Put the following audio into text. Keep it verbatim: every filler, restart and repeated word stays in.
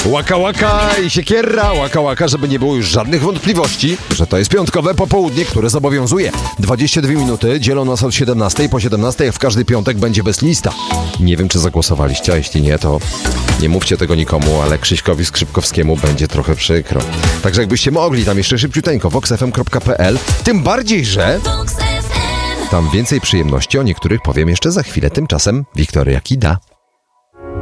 Łaka łaka i siekierra, łaka łaka, żeby nie było już żadnych wątpliwości, że to jest piątkowe popołudnie, które zobowiązuje. dwadzieścia dwie minuty dzielą nas od siedemnastej, po siedemnastej jak w każdy piątek będzie bez lista. Nie wiem, czy zagłosowaliście, a jeśli nie, to nie mówcie tego nikomu, ale Krzyśkowi Skrzypkowskiemu będzie trochę przykro. Także jakbyście mogli, tam jeszcze szybciuteńko, vox f m kropka p l, tym bardziej, że tam więcej przyjemności, o niektórych powiem jeszcze za chwilę, tymczasem Wiktoria Kida.